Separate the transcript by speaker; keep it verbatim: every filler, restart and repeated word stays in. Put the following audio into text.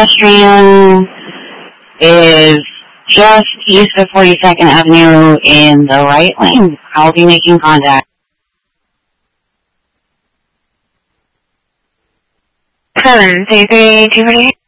Speaker 1: pedestrian is just east of forty-second Avenue in the right lane. I'll be making contact.
Speaker 2: seven three three two forty-eight.